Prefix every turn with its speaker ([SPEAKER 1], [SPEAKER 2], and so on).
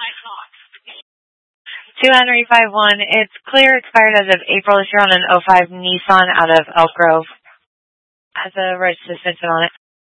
[SPEAKER 1] 2 Henry 51. It's clear, expired as of April this year on an '05 Nissan out of Elk Grove. Has a registered suspension on it.